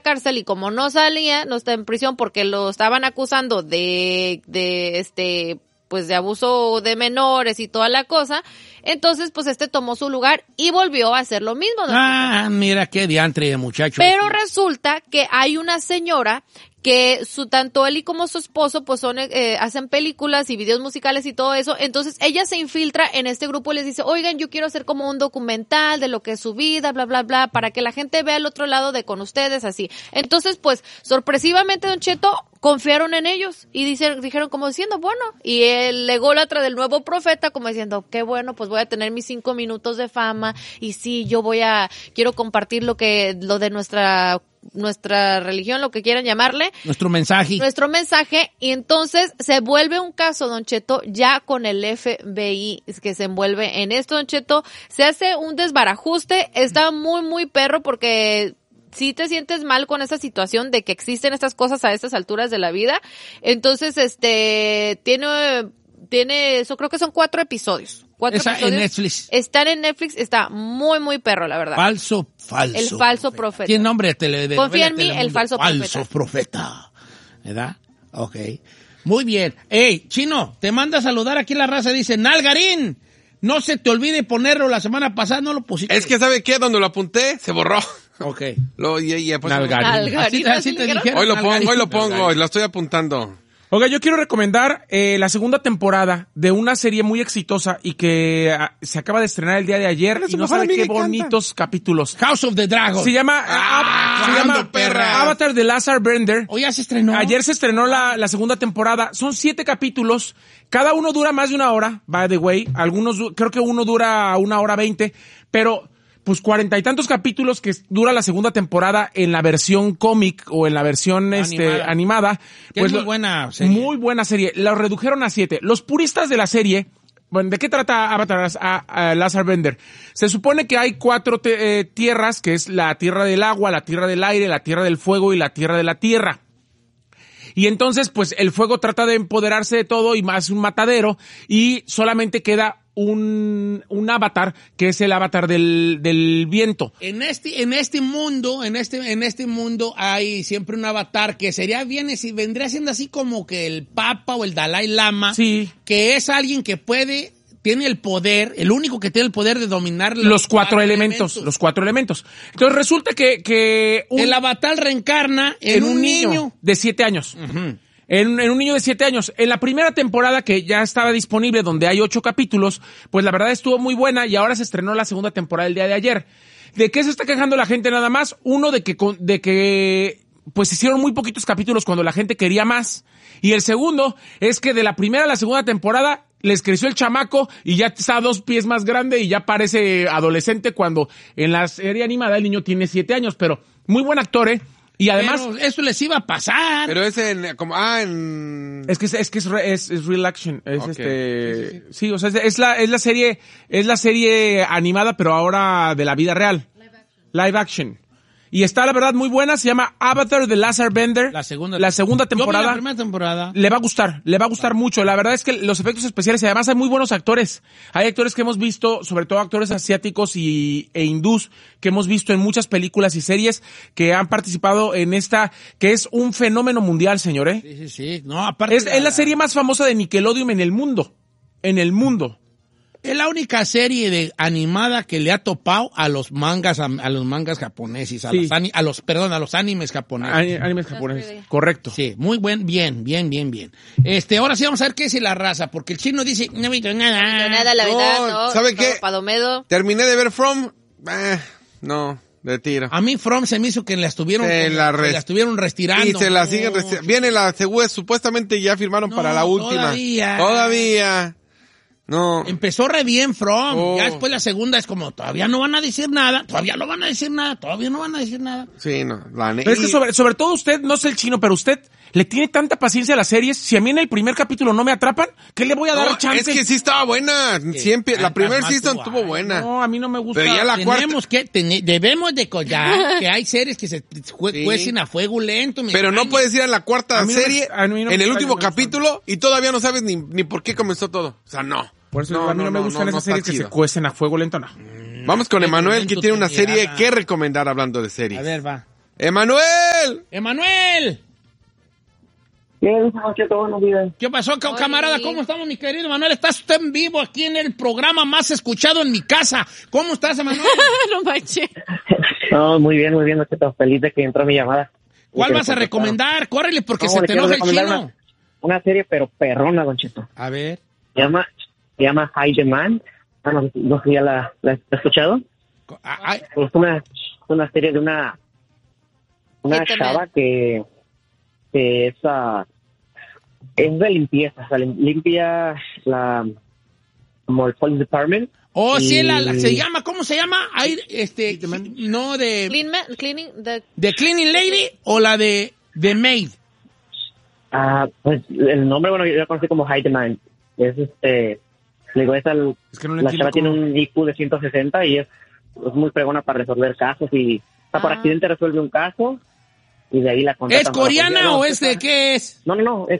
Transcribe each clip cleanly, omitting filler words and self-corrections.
cárcel y como no salía, no está en prisión porque lo estaban acusando de pues de abuso de menores y toda la cosa, entonces pues tomó su lugar y volvió a hacer lo mismo. Mira qué diantre, muchacho. Pero resulta que hay una señora que tanto él y como su esposo pues hacen películas y videos musicales y todo eso, entonces ella se infiltra en este grupo y les dice, oigan, yo quiero hacer como un documental de lo que es su vida, bla, bla, bla, para que la gente vea el otro lado de con ustedes, así. Entonces, pues, sorpresivamente, Don Cheto, confiaron en ellos y dijeron como diciendo, bueno, y el ególatra del nuevo profeta como diciendo, qué bueno, pues voy a tener mis 5 minutos de fama y sí, quiero compartir lo de nuestra religión, lo que quieran llamarle. Nuestro mensaje, y entonces se vuelve un caso, Don Cheto, ya con el FBI que se envuelve en esto, Don Cheto, se hace un desbarajuste, está muy, muy perro porque si te sientes mal con esa situación de que existen estas cosas a estas alturas de la vida, entonces tiene eso, creo que son 4 episodios. 4 episodios. En Netflix. Están en Netflix, está muy, muy perro, la verdad. Falso. El falso profeta. ¿Tiene nombre de Confía en mí, el falso profeta. Falso profeta. ¿Verdad? Ok. Muy bien. Ey, Chino, te manda a saludar aquí la raza, dice, Nalgarín, no se te olvide ponerlo, la semana pasada no lo pusiste. Es que, ¿sabe qué? Donde lo apunté, se borró. Ok. Pues, Nalgarín. Así te dijeron. Hoy lo pongo, lo estoy apuntando. Oiga, yo quiero recomendar la segunda temporada de una serie muy exitosa y que se acaba de estrenar el día de ayer y no sabe qué bonitos capítulos. House of the Dragon. Se llama Avatar de Last Airbender. Hoy ya se estrenó. Ayer se estrenó la segunda temporada. Son 7 capítulos. Cada uno dura más de 1 hora, by the way. Creo que uno dura 1 hora 20, pero pues 40 y tantos capítulos que dura la segunda temporada en la versión cómic o en la versión animada. Pues muy buena serie. Muy buena serie. La redujeron a 7. Los puristas de la serie, bueno, ¿de qué trata Avatar a Last Airbender? Se supone que hay 4 tierras, que es la tierra del agua, la tierra del aire, la tierra del fuego y la tierra de la tierra. Y entonces, pues, el fuego trata de empoderarse de todo y más un matadero y solamente queda un avatar, que es el avatar del viento. En este mundo hay siempre un avatar que vendría siendo así como que el Papa o el Dalai Lama. Sí. Que es alguien que tiene el poder, el único que tiene el poder de dominar los 4 elementos. Los 4 elementos. Entonces resulta que el avatar reencarna en un niño de 7 años. Uh-huh. En un niño de 7 años. En la primera temporada, que ya estaba disponible, donde hay 8 capítulos, pues la verdad estuvo muy buena y ahora se estrenó la segunda temporada el día de ayer. ¿De qué se está quejando la gente nada más? Uno, de que pues hicieron muy poquitos capítulos cuando la gente quería más. Y el segundo es que de la primera a la segunda temporada les creció el chamaco y ya está 2 pies más grande y ya parece adolescente, cuando en la serie animada el niño tiene 7 años, pero muy buen actor, ¿eh? Y además, pero eso les iba a pasar. Pero es Es real action, es okay. Sí, o sea, es la serie animada, pero ahora de la vida real. Live action. Y está, la verdad, muy buena. Se llama Avatar The Last Airbender. La segunda temporada. Yo vi la primera temporada. Le va a gustar mucho. La verdad es que los efectos especiales, y además hay muy buenos actores. Hay actores que hemos visto, sobre todo actores asiáticos e hindús, que hemos visto en muchas películas y series, que han participado en esta, que es un fenómeno mundial, señor, ¿eh? Sí. No, aparte. Es la serie más famosa de Nickelodeon en el mundo. Es la única serie animada que le ha topado a los mangas japoneses, a los animes japoneses. Animes japoneses, correcto. Sí, muy bien. Ahora sí vamos a ver qué es la raza, porque el Chino dice, no he visto nada. No he visto nada, la verdad, no. ¿Sabe qué? Padomedo. Terminé de ver From, no, de tiro. A mí From se me hizo que la estuvieron restirando. Y se la siguen restirando. Viene la segunda, supuestamente ya firmaron para la última. Todavía. No. Empezó re bien From. Ya después la segunda es como, todavía no van a decir nada. Sí, no. Pero es que sobre todo usted, no sé el Chino, pero usted le tiene tanta paciencia a las series. Si a mí en el primer capítulo no me atrapan, ¿qué le voy a dar chance? Es que sí estaba buena. Siempre, la primera season estuvo buena. No, a mí no me gusta. Pero ya la debemos de collar que hay series que se cuecen a fuego lento. Pero no puedes ir a la cuarta serie en el último capítulo y todavía no sabes ni por qué comenzó todo. O sea, no. Por eso a mí no me gustan esas series que se cuecen a fuego lento, no. Vamos con Emanuel, que tiene una serie que recomendar hablando de series. A ver, va. ¡Emanuel! ¡Emanuel! ¿Qué pasó, camarada? ¿Cómo estamos, mi querido Emanuel? Estás usted en vivo aquí en el programa más escuchado en mi casa. ¿Cómo estás, Emanuel? No manches. No, muy bien, Cheto. Feliz de que entró mi llamada. ¿Cuál vas a recomendar? Córrele, porque se te enoja el chino. Una serie, pero perrona, Don Cheto. A ver. Se llama High Demand. No sé si ya la has escuchado. Es una serie de una chava que es de limpieza. O sea, limpia como el police department. Oh, sí, se llama, ¿cómo se llama? No, de... Cleaning, ¿De Cleaning Lady o la de Maid? Pues el nombre, bueno, yo la conocí como High Demand. Es digo, la chava tiene un IQ de 160 y es muy pregona para resolver casos y por accidente resuelve un caso y de ahí la contratan. ¿Es coreana o es de qué es? No, es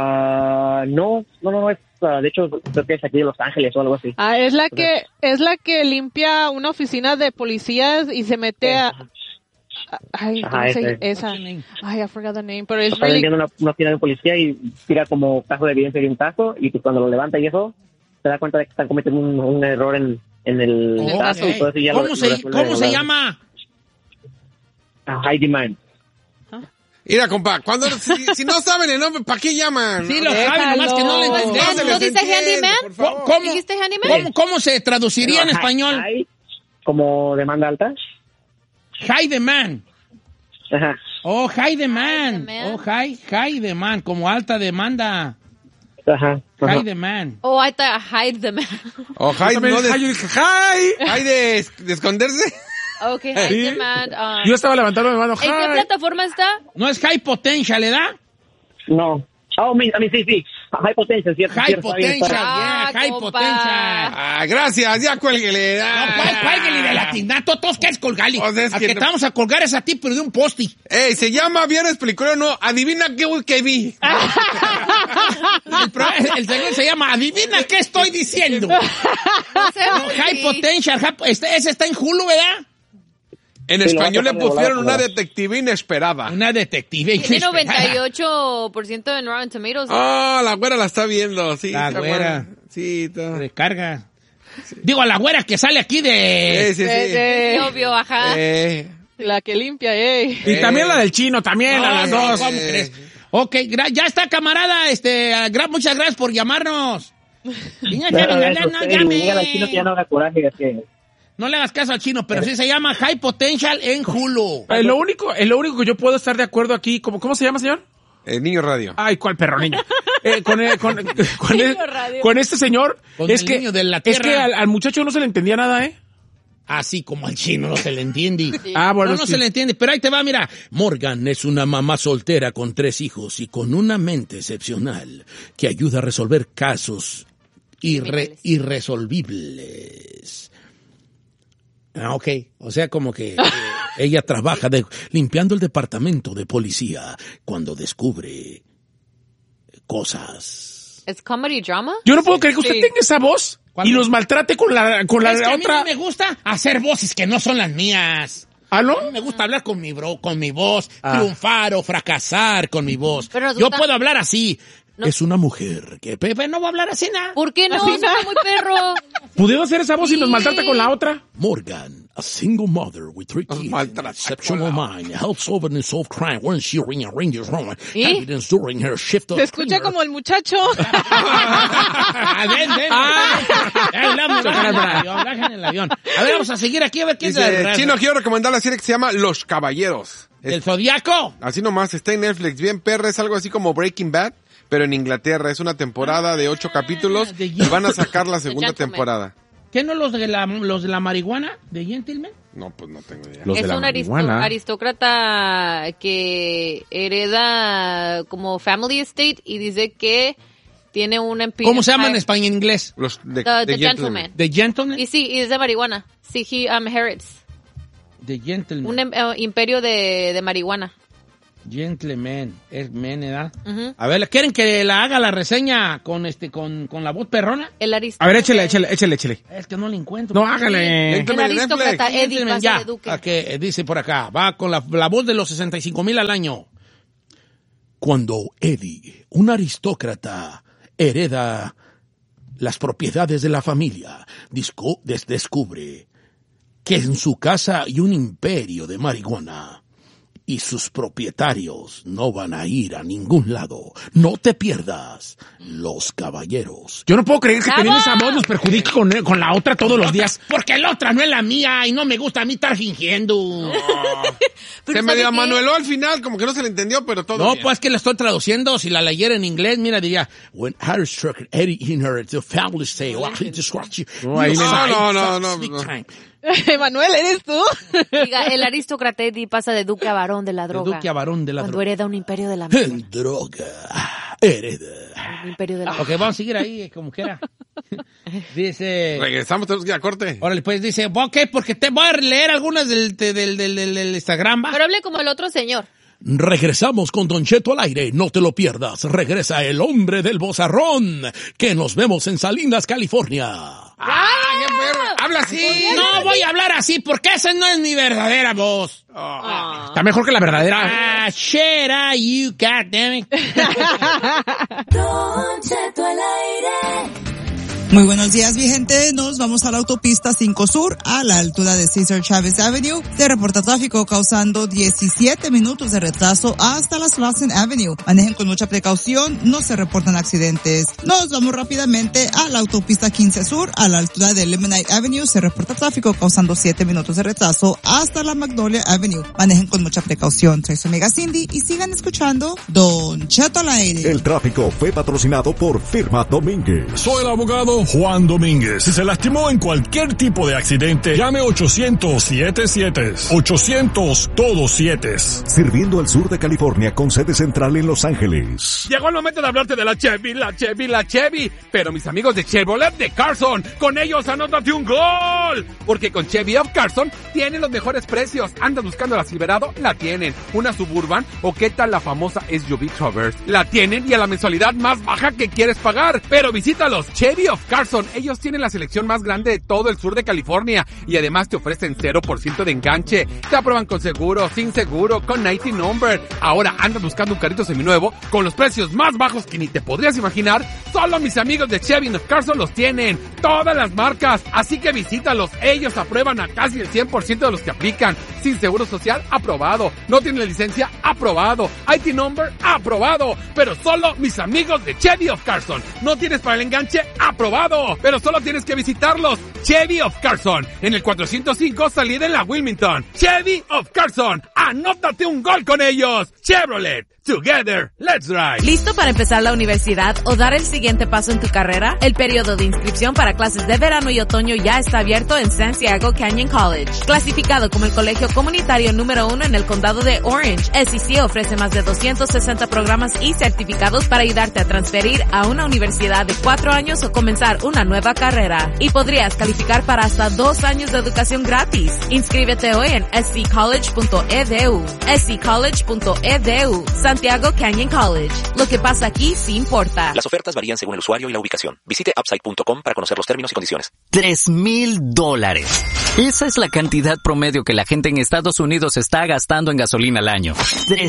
no, es de hecho creo que es aquí de Los Ángeles o algo así. Es la que limpia una oficina de policías y se mete a esa. Ay, I forgot the name, pero es está limpiando una oficina de policía y tira como caso de evidencia de un caso y pues cuando lo levanta y eso se da cuenta de que están cometiendo un error en el caso y todo eso y ya ¿Cómo se llama? High Demand. Mira, compa, si no saben el nombre, ¿para qué llaman? Sí, lo saben, nomás que no le entendemos. ¿No dice Handyman? ¿Cómo? ¿Dijiste Handyman? ¿Cómo se traduciría en español? Como demanda alta. High Demand. Ajá. Oh, High Demand. Oh, high Demand, como alta demanda. Ajá. High Demand. Oh, I thought hide the man. Oh, high, no hay de esconderse. Okay, hide the man. Yo estaba levantando mi mano. ¿En qué plataforma está? ¿No es High Potential, ¿verdad? No. A mí sí. High Potential, ¿cierto? High Potential, High Potential. Gracias, ya cuélguele. No, cuélguele de latinato, todos quieres colgarle. O sea, es que te vamos a colgar es a ti, pero de un posti. Se llama Viernes Peliculero, no, adivina qué vi. El señor se llama Adivina qué estoy diciendo. High Potential, ese está en Hulu, ¿verdad? En español le pusieron una detective inesperada. Una detective inesperada. Tiene 98% en Rotten Tomatoes. La güera la está viendo, sí. La güera. Buena. Sí, recarga. Sí. Digo, a la güera que sale aquí de... Sí. Obvio, ajá. La que limpia, Y también la del chino, también, a las dos. ¿Cómo crees? Ok, ya está, camarada. Muchas gracias por llamarnos. No llame. Al chino que ya no haga coraje, no le hagas caso al chino, pero sí se llama High Potential en Hulu. Lo único que yo puedo estar de acuerdo aquí, ¿cómo se llama, señor? Niño Radio. Ay, ¿cuál perro niño? Con este señor, es que al muchacho no se le entendía nada, Así como al chino no se le entiende. Sí. Bueno, no se le entiende, pero ahí te va, mira. Morgan es una mamá soltera con 3 hijos y con una mente excepcional que ayuda a resolver casos irresolvibles. Ok, o sea, como que ella trabaja limpiando el departamento de policía cuando descubre cosas. ¿Es comedy drama? Yo no puedo creer que usted tenga esa voz y los maltrate con la es que otra. A mí no me gusta hacer voces que no son las mías. ¿Ah, no? A mí me gusta hablar con mi voz, triunfar o fracasar con mi voz. Yo puedo hablar así. No. Es una mujer que Pepe no va a hablar así nada. ¿Por qué no? Suena muy perro. ¿Pudiera hacer esa voz y nos maltrata con la otra? Morgan, a single mother with 3 kids, exceptional mind, helps solve and solve crime when she arranges wrong evidence during her shift of... Se escucha como el muchacho. Bajen el avión. A ver, vamos a seguir aquí a ver quién es. Chino, quiero recomendar la serie que se llama Los Caballeros. ¿El Zodiaco? Así nomás, está en Netflix. Bien perra, es algo así como Breaking Bad, pero en Inglaterra. Es una temporada de 8 capítulos y van a sacar la segunda temporada. ¿Qué no los de la marihuana de Gentleman? No, pues no tengo idea. Es un aristócrata que hereda como family estate y dice que tiene una empire. ¿Cómo se llama en español y en inglés? Los The Gentleman. ¿The Gentleman? Y sí, y es de marihuana. Sí, he inherits. The Gentleman. Un imperio de marihuana. Gentleman, es men, ¿verdad? Ujú. A ver, ¿quieren que la haga la reseña con la voz perrona? El A aristócrata. ver, échele. Es que no le encuentro. No, hágale. El aristócrata Eddie pasa Ya, de Duque. a que dice por acá, va con la voz de los 65,000 al año. Cuando Eddie, un aristócrata, hereda las propiedades de la familia, descubre que en su casa hay un imperio de marihuana y sus propietarios no van a ir a ningún lado. No te pierdas Los Caballeros. Yo no puedo creer que ¡Bravo! teniendo esa voz nos perjudique con la otra todos los días. Porque la otra no es la mía y no me gusta a mí estar fingiendo. Pero Se medio ¿sabe qué? amanueló al final, como que no se le entendió, pero todo No, bien. pues que la estoy traduciendo. Si la leyera en inglés, mira, diría, when Aristocrat Eddie inherits the family estate, No, ahí no. Manuel, ¿eres tú? Diga, el aristócrata Eddie pasa de duque a varón de la droga. Duque a varón de la Cuando droga. hereda un imperio de la marihuana. Droga. Hereda. Un imperio de la Ok, vamos a seguir ahí, como quiera. Dice... Regresamos, tenemos que ir a corte. Órale, pues dice, ok, porque te voy a leer algunas del Instagram, ¿va? Pero hable como el otro señor. Regresamos con Don Cheto al aire, no te lo pierdas. Regresa el hombre del bozarrón, que nos vemos en Salinas, California. ¡Qué perro! ¡Habla así! No voy a hablar así porque esa no es mi verdadera voz. Está mejor que la verdadera. Ah, shit, you goddammit. Don Cheto al aire. Muy buenos días, mi gente. Nos vamos a la autopista 5 Sur, a la altura de Cesar Chavez Avenue. Se reporta tráfico causando 17 minutos de retraso hasta la Slauson Avenue. Manejen con mucha precaución, no se reportan accidentes. Nos vamos rápidamente a la autopista 15 Sur, a la altura de Lemonade Avenue. Se reporta tráfico causando 7 minutos de retraso hasta la Magnolia Avenue. Manejen con mucha precaución. Soy su amiga Cindy y sigan escuchando Don Cheto al aire. El tráfico fue patrocinado por Firma Domínguez. Soy el abogado Juan Domínguez. Si se lastimó en cualquier tipo de accidente, llame 800-77. 800 todos 7. Sirviendo al sur de California con sede central en Los Ángeles. Llegó el momento de hablarte de la Chevy. Pero mis amigos de Chevrolet de Carson, con ellos anótate un gol. Porque con Chevy of Carson tienen los mejores precios. ¿Andas buscando la Silverado? La tienen. ¿Una Suburban? ¿O qué tal la famosa SUV Traverse? La tienen y a la mensualidad más baja que quieres pagar. Pero visítalos, Chevy of Carson. Ellos tienen la selección más grande de todo el sur de California. Y además te ofrecen 0% de enganche. Te aprueban con seguro, sin seguro, con 90 number. Ahora andas buscando un carrito seminuevo con los precios más bajos que ni te podrías imaginar. Solo mis amigos de Chevy of Carson los tienen. Todas las marcas. Así que visítalos. Ellos aprueban a casi el 100% de los que aplican. Sin seguro social, aprobado. No tienen licencia, aprobado. IT number, aprobado. Pero solo mis amigos de Chevy of Carson. No tienes para el enganche, aprobado. Pero solo tienes que visitarlos. Chevy of Carson. En el 405 salida en la Wilmington. Chevy of Carson. Anótate un gol con ellos. Chevrolet. Together, let's ride. ¿Listo para empezar la universidad o dar el siguiente paso en tu carrera? El periodo de inscripción para clases de verano y otoño ya está abierto en Santiago Canyon College. Clasificado como el colegio comunitario número 1 en el condado de Orange, SEC ofrece más de 260 programas y certificados para ayudarte a transferir a una universidad de 4 años o comenzar una nueva carrera. Y podrías calificar para hasta 2 años de educación gratis. Inscríbete hoy en sccollege.edu. sccollege.edu. Santiago Canyon College. Lo que pasa aquí sí importa. Las ofertas varían según el usuario y la ubicación. Visite upside.com para conocer los términos y condiciones. $3,000. Esa es la cantidad promedio que la gente en Estados Unidos está gastando en gasolina al año.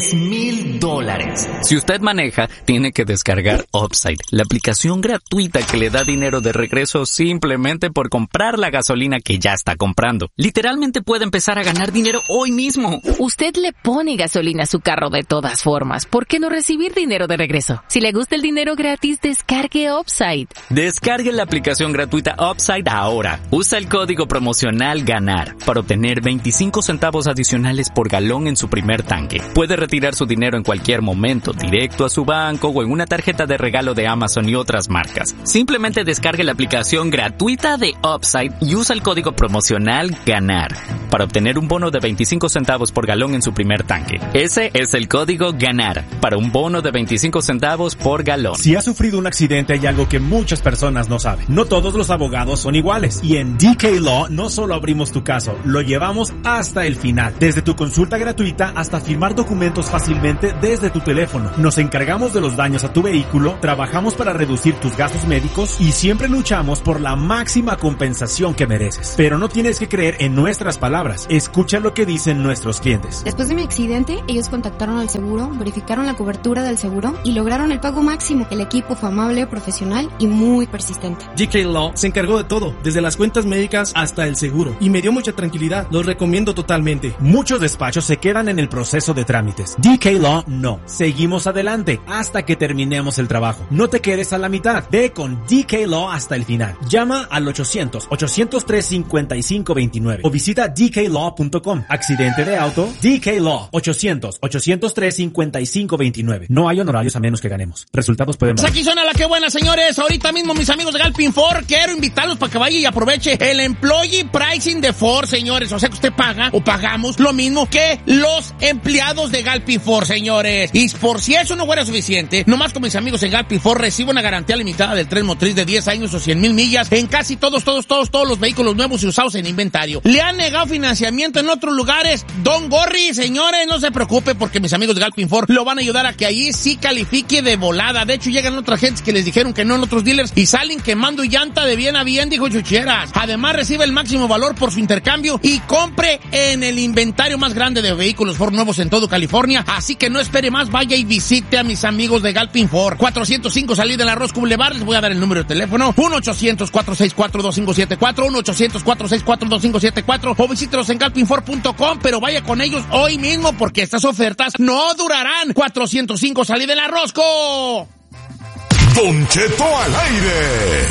$3,000. Si usted maneja, tiene que descargar Upside, la aplicación gratuita que le da dinero de regreso simplemente por comprar la gasolina que ya está comprando. Literalmente puede empezar a ganar dinero hoy mismo. Usted le pone gasolina a su carro de todas formas. ¿Por qué no recibir dinero de regreso? Si le gusta el dinero gratis, descargue Upside. Descargue la aplicación gratuita Upside ahora. Usa el código promocional GANAR para obtener 25 centavos adicionales por galón en su primer tanque. Puede retirar su dinero en cualquier momento, directo a su banco o en una tarjeta de regalo de Amazon y otras marcas. Simplemente descargue descargue la aplicación gratuita de Upside y usa el código promocional GANAR para obtener un bono de 25 centavos por galón en su primer tanque. Ese es el código GANAR para un bono de 25 centavos por galón. Si has sufrido un accidente, hay algo que muchas personas no saben. No todos los abogados son iguales. Y en DK Law no solo abrimos tu caso, lo llevamos hasta el final. Desde tu consulta gratuita hasta firmar documentos fácilmente desde tu teléfono. Nos encargamos de los daños a tu vehículo, trabajamos para reducir tus gastos médicos y siempre luchamos por la máxima compensación que mereces. Pero no tienes que creer en nuestras palabras. Escucha lo que dicen nuestros clientes. Después de mi accidente, ellos contactaron al seguro, verificaron la cobertura del seguro y lograron el pago máximo. El equipo fue amable, profesional y muy persistente. DK Law se encargó de todo, desde las cuentas médicas hasta el seguro, y me dio mucha tranquilidad. Los recomiendo totalmente. Muchos despachos se quedan en el proceso de trámites. DK Law no. Seguimos adelante hasta que terminemos el trabajo. No te quedes a la mitad. Ve con DK Law hasta el final. Llama al 800-803-5529 o visita DKLaw.com. Accidente de auto, DK Law. 800-803-5529. No hay honorarios a menos que ganemos. Resultados pueden variar. Aquí suena la que buena, señores. Ahorita mismo, mis amigos de Galpin Ford, quiero invitarlos para que vaya y aproveche el Employee Pricing de Ford, señores. O sea que usted paga o pagamos lo mismo que los empleados de Galpin Ford, señores. Y por si eso no fuera suficiente, nomás con mis amigos en Galpin Ford recibo una garantía limitada del tren motriz de 10 años o 100,000 millas en casi todos los vehículos nuevos y usados en inventario. ¿Le han negado financiamiento en otros lugares? Don Gorri, señores, no se preocupe porque mis amigos de Galpin Ford lo van a ayudar a que allí sí califique de volada. De hecho, llegan otras gentes que les dijeron que no en otros dealers y salen quemando llanta de bien a bien, dijo Chucheras. Además, recibe el máximo valor por su intercambio y compre en el inventario más grande de vehículos Ford nuevos en todo California. Así que no espere más, vaya y visite a mis amigos de Galpin Ford. 405 Salida de la Roscoe Boulevard. Les voy a dar el número de teléfono. 1-800-464-2574, 1-800-464-2574 o visítelos en galpinford.com, pero vaya con ellos hoy mismo porque estas ofertas no durarán. 405 Salida de la Roscoe. Don Cheto al aire.